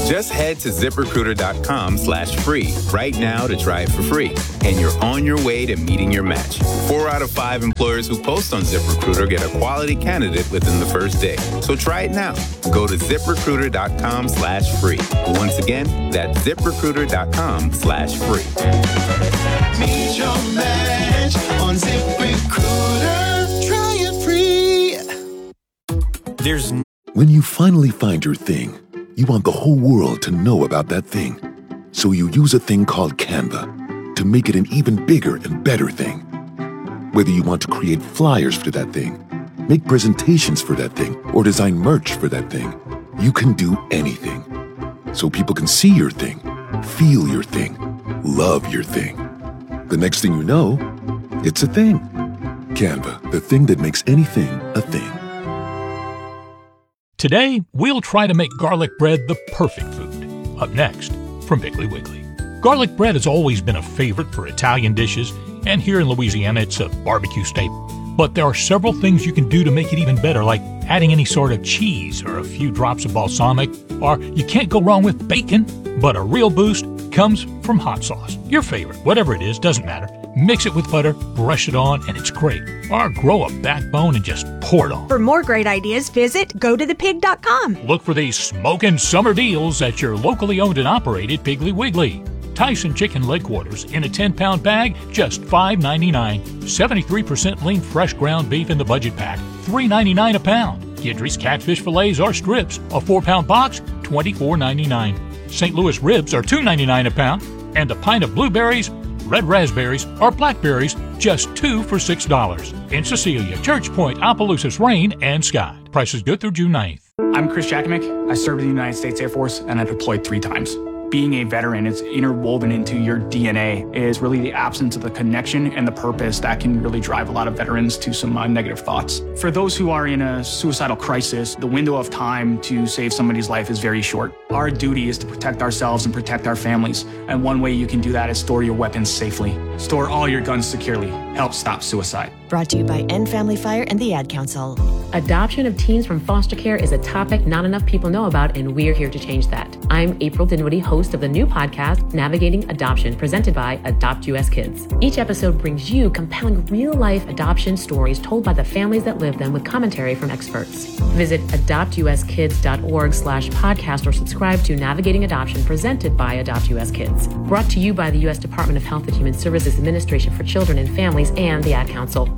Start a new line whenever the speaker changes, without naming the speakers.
Just head to ZipRecruiter.com/free right now to try it for free. And you're on your way to meeting your match. 4 out of 5 employers who post on ZipRecruiter get a quality candidate within the first day. So try it now. Go to ZipRecruiter.com/free. Once again, that's ZipRecruiter.com/free.
Meet your match on ZipRecruiter. Try it free.
When you finally find your thing, you want the whole world to know about that thing. So you use a thing called Canva to make it an even bigger and better thing. Whether you want to create flyers for that thing, make presentations for that thing, or design merch for that thing, you can do anything. So people can see your thing, feel your thing, love your thing. The next thing you know, it's a thing. Canva, the thing that makes anything a thing.
Today, we'll try to make garlic bread the perfect food. Up next, from Piggly Wiggly. Garlic bread has always been a favorite for Italian dishes, and here in Louisiana, it's a barbecue staple. But there are several things you can do to make it even better, like adding any sort of cheese or a few drops of balsamic, or you can't go wrong with bacon. But a real boost comes from hot sauce. Your favorite, whatever it is, doesn't matter. Mix it with butter, brush it on, and it's great. Or grow a backbone and just pour it on.
For more great ideas, visit GoToThePig.com.
Look for these smoking summer deals at your locally owned and operated Piggly Wiggly. Tyson chicken leg quarters in a 10-pound bag, just $5.99. 73% lean fresh ground beef in the budget pack, $3.99 a pound. Gidry's catfish fillets or strips, a 4-pound box, $24.99. St. Louis ribs are $2.99 a pound, and a pint of blueberries, red raspberries, or blackberries, just 2 for $6. In Cecilia, Church Point, Opelousas, Rain, and Scott. Prices good through June 9th.
I'm Chris Jakimick. I served in the United States Air Force, and I deployed 3 times. Being a veteran is interwoven into your DNA. It is really the absence of the connection and the purpose that can really drive a lot of veterans to some negative thoughts. For those who are in a suicidal crisis, the window of time to save somebody's life is very short. Our duty is to protect ourselves and protect our families. And one way you can do that is store your weapons safely. Store all your guns securely. Help stop suicide.
Brought to you by End Family Fire and the Ad Council.
Adoption of teens from foster care is a topic not enough people know about, and we're here to change that. I'm April Dinwiddie, host of the new podcast, Navigating Adoption, presented by Adopt US Kids. Each episode brings you compelling real-life adoption stories told by the families that live them with commentary from experts. Visit adoptuskids.org/podcast or subscribe to Navigating Adoption, presented by Adopt US Kids. Brought to you by the U.S. Department of Health and Human Services Administration for Children and Families and the Ad Council.